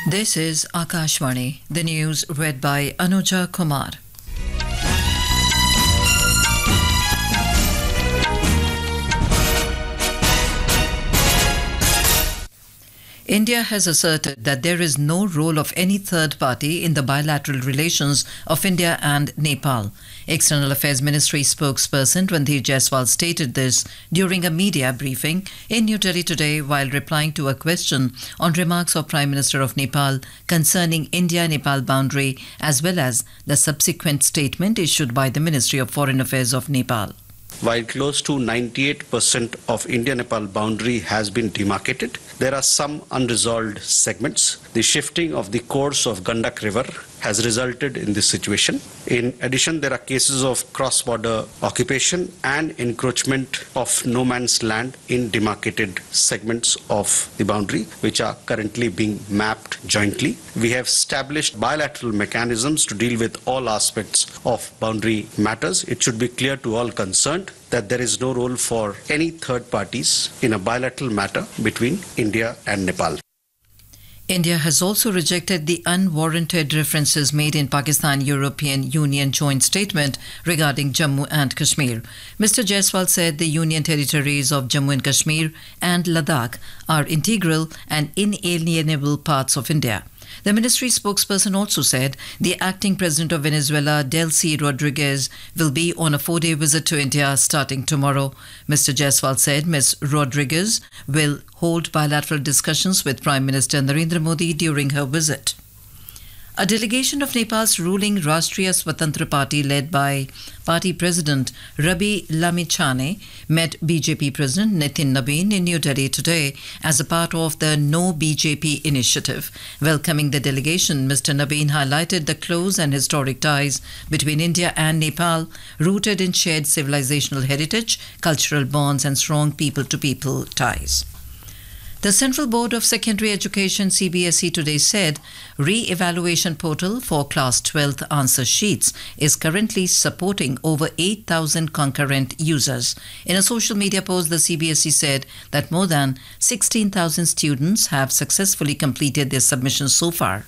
This is Akashvani, the news read by Anuja Kumar. India has asserted that there is no role of any third party in the bilateral relations of India and Nepal. External Affairs Ministry spokesperson Randhir Jaiswal stated this during a media briefing in New Delhi today while replying to a question on remarks of Prime Minister of Nepal concerning India-Nepal boundary as well as the subsequent statement issued by the Ministry of Foreign Affairs of Nepal. While close to 98% of India-Nepal boundary has been demarcated, there are some unresolved segments. The shifting of the course of Gandak River has resulted in this situation. In addition, there are cases of cross-border occupation and encroachment of no man's land in demarcated segments of the boundary, which are currently being mapped jointly. We have established bilateral mechanisms to deal with all aspects of boundary matters. It should be clear to all concerned that there is no role for any third parties in a bilateral matter between India and Nepal. India has also rejected the unwarranted references made in Pakistan-European Union joint statement regarding Jammu and Kashmir. Mr. Jaiswal said the Union territories of Jammu and Kashmir and Ladakh are integral and inalienable parts of India. The ministry spokesperson also said the acting president of Venezuela, Delcy Rodriguez, will be on a 4-day visit to India starting tomorrow. Mr. Jaiswal said Ms. Rodriguez will hold bilateral discussions with Prime Minister Narendra Modi during her visit. A delegation of Nepal's ruling Rashtriya Swatantra Party led by Party President Rabi Lamichhane met BJP President Nitin Nabin in New Delhi today as a part of the No BJP initiative. Welcoming the delegation, Mr. Nabin highlighted the close and historic ties between India and Nepal, rooted in shared civilizational heritage, cultural bonds and strong people-to-people ties. The Central Board of Secondary Education CBSE today said re-evaluation portal for Class 12th answer sheets is currently supporting over 8,000 concurrent users. In a social media post, the CBSE said that more than 16,000 students have successfully completed their submissions so far.